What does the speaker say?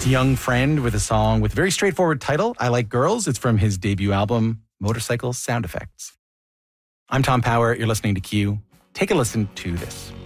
Young Friend with a song with a very straightforward title, I Like Girls. It's from his debut album, Motorcycle Sound Effects. I'm Tom Power. You're listening to Q. Take a listen to this.